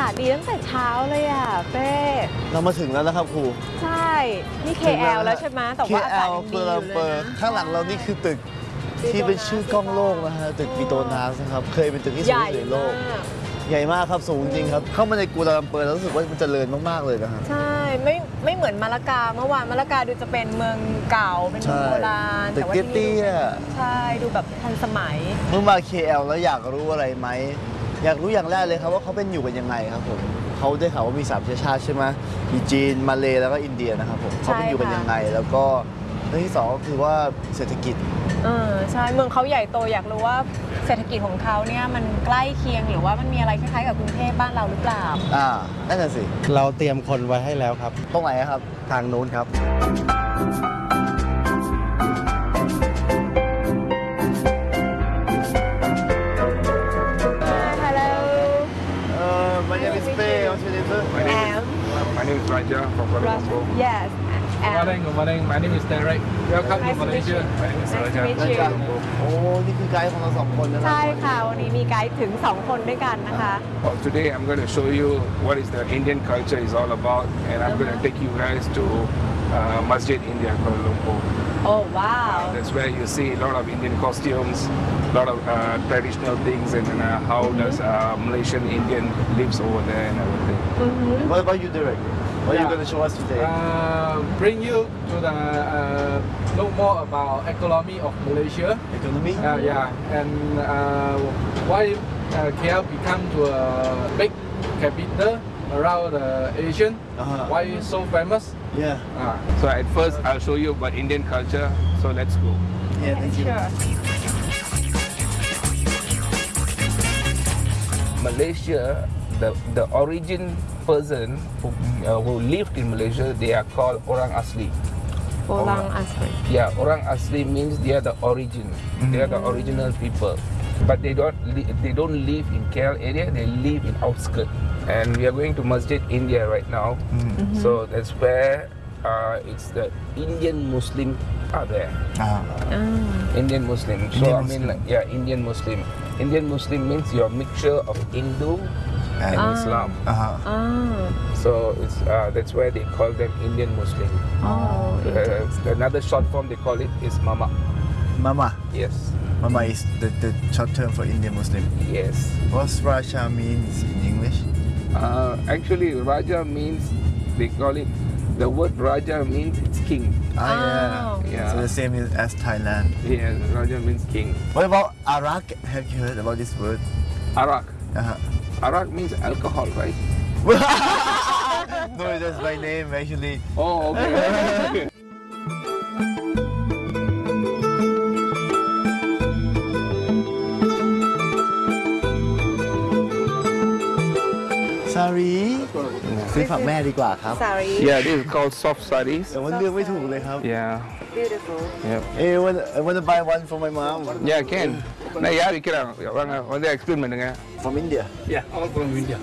ศดีตั้งแต่เช้าเลยอ่ะเป้เรามาถึงแล้วนะครับครูใช่นี่ KL แล้วใช่ไหมแต่ว่าอากาศ KL ยังเปดีออยู่ร์เลเปอย ร์นะข้างหลังเรานี่คือตึกที่เป็นชื่อกล้องโลกนะฮะตึกปิโตนาสนะครับเคยเป็นตึกที่สูงที่สุดในโลกใหญ่มากครับสูงจริงครับเข้ามาในกัวลาลัมเปอร์แล้วรู้สึกว่ามันเจริญมากๆเลยนะฮะใช่ไม่เหมือนมาละกาเมื่อวานมาละกาดูจะเป็นเมืองเก่าเป็นเมืองโบราณตึกว่าเตี้ยใช่ดูแบบทันสมัยเมื่อมา KL แล้วอยากรู้อะไรไหมอยากรู้อย่างแรกเลยครับว่าเขาเป็นอยู่กันยังไงครับผมเขาได้ข่าวว่ามี3เชื้อชาติใช่ไหมมีจีนมาเลย์แล้วก็อินเดียนะครับผมเขาเป็นอยู่กันยังไงแล้วก็เรื่องที่2ก็คือว่าเศรษฐกิจใช่เมืองเขาใหญ่โตอยากรู้ว่าเศรษฐกิจของเขาเนี่ยมันใกล้เคียงหรือว่ามันมีอะไรคล้ายๆกับกรุงเทพบ้านเราหรือเปล่านั่นน่ะสิเราเตรียมคนไว้ให้แล้วครับตรงไหนครับทางนู้นครับ My name is Pei. What's your name? My name is Raja from Kuala Lumpur. Yes. Good morning. My name is Derek. Welcome to Malaysia. My name is Nice to Raja. meet you. โอ้นี่คือไกด์ของเรา2คนนะครับใช่ค่ะวันนี้มีไกด์ถึง2คนด้วยกันนะคะ Today I'm going to show you what is the Indian culture is all about, and I'm going to take you guys to Masjid India Kuala Lumpur. Oh wow. That's where you see a lot of Indian costumes, a lot of traditional things, and how does Malaysian Indian lives over there and everything. What about you, Derek? What are you going to show us today? Bring you to the know more about economy of Malaysia. Economy? Yeah, and why KL become to a big capital around the Asian. Why it's so famous? Yeah. So at first I'll show you about Indian culture. So let's go. Yeah, thank you. Sure. Malaysia, the origin person who lived in Malaysia, they are called Orang Asli. Orang Asli. Yeah, Orang Asli means they are the origin. They are the original people. But they don't live in KL area. They live in outskirts. And we are going to Masjid India right now. So that's where it's the Indian Muslim are there. Indian Muslim. So Indian I mean, Muslim. like, yeah, Indian Muslim. Indian Muslim means your mixture of Hindu and Islam. So it's that's why they call them Indian Muslim. Another short form they call it is Mama. Mama. Yes. Mama is the short term for Indian Muslim. Yes. What's Raja means in English? Actually, Raja means they call it. The word Raja means it's king. Yeah. So the same as Thailand. Yes, Raja means king. What about Arak? Have you heard about this word? Arak. Arak means alcohol, right? No, that's my name actually. Oh, okay. Sorry ซื้อฝากแม่ดีกว่าครับ Sorry. Yeah, this is called soft sarees. แต่ว่าเลือกไม่ถูกเลยครับ Yeah. Beautiful. Yep. Hey, I want to buy one for my mom Yeah, can. Nah, ya, dikira. Orang explain mana? from India. Yeah, all from India.